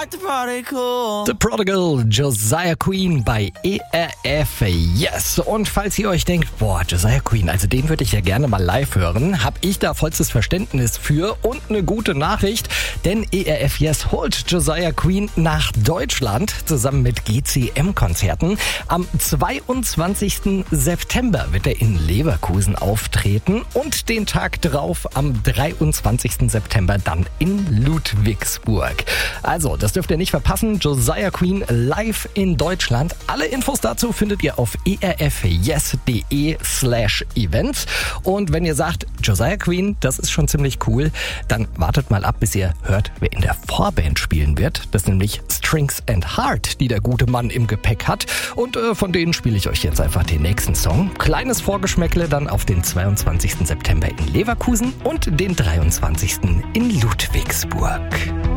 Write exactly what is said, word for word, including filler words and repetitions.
the prodigal. The Prodigal, Josiah Queen bei E R F Yes. Und falls ihr euch denkt, boah, Josiah Queen, also den würde ich ja gerne mal live hören, habe ich da vollstes Verständnis für und eine gute Nachricht, denn E R F Yes holt Josiah Queen nach Deutschland zusammen mit G C M-Konzerten. Am zweiundzwanzigsten September wird er in Leverkusen auftreten und den Tag drauf am dreiundzwanzigsten September dann in Ludwigsburg. Also, das dürft ihr nicht verpassen. Josiah Queen live in Deutschland. Alle Infos dazu findet ihr auf erfyes.de slash events. Und wenn ihr sagt, Josiah Queen, das ist schon ziemlich cool, dann wartet mal ab, bis ihr hört, wer in der Vorband spielen wird. Das ist nämlich Strings and Heart, die der gute Mann im Gepäck hat. Und äh, von denen spiele ich euch jetzt einfach den nächsten Song. Kleines Vorgeschmäckle dann auf den zweiundzwanzigsten September in Leverkusen und den dreiundzwanzigsten in Ludwigsburg.